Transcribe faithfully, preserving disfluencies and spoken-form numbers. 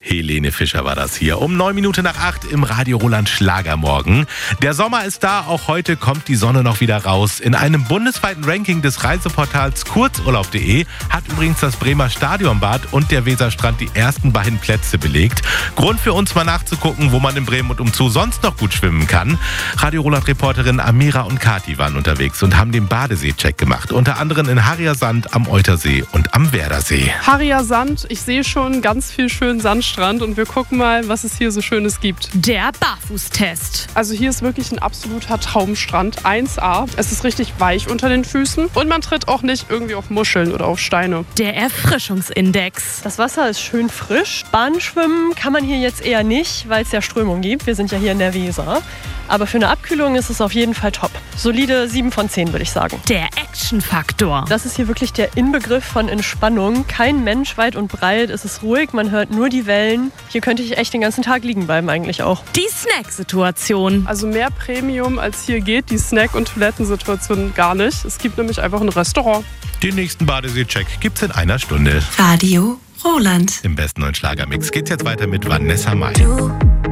Helene Fischer war das hier. Um neun Minuten nach acht im Radio Roland Schlagermorgen. Der Sommer ist da, auch heute kommt die Sonne noch wieder raus. In einem bundesweiten Ranking des Reiseportals kurzurlaub punkt de hat übrigens das Bremer Stadionbad und der Weserstrand die ersten beiden Plätze belegt. Grund für uns mal nachzugucken, wo man in Bremen und umzu sonst noch gut schwimmen kann. Radio Roland-Reporterin Amira und Kati waren unterwegs und haben den Badesee-Check gemacht. Unter anderem in Harrier Sand, am Eutersee und am Werdersee. Harrier Sand, ich sehe schon ganz viel schönen Sandstrand und wir gucken mal, was es hier so Schönes gibt. Der Barfußtest. Also hier ist wirklich ein absoluter Traumstrand, eins A. Es ist richtig weich unter den Füßen und man tritt auch nicht irgendwie auf Muscheln oder auf Steine. Der Erfrischungsindex. Das Wasser ist schön frisch. Bahnschwimmen kann man hier jetzt eher nicht, weil es ja Strömung gibt. Wir sind ja hier in der Weser. Aber für eine Abkühlung ist es auf jeden Fall top. Solide sieben von zehn, würde ich sagen. Der Actionfaktor. Das ist hier wirklich der Inbegriff von Entspannung. Kein Mensch weit und breit. Es ist ruhig, man hört nur die Wellen. Hier könnte ich echt den ganzen Tag liegen bleiben eigentlich auch. Die Snack-Situation. Also mehr Premium als hier geht die Snack- und Toilettensituation gar nicht. Es gibt nämlich einfach ein Restaurant. Den nächsten Badesee-Check gibt's in einer Stunde. Radio Roland. Im besten neuen Schlagermix geht's jetzt weiter mit Vanessa Mai. Du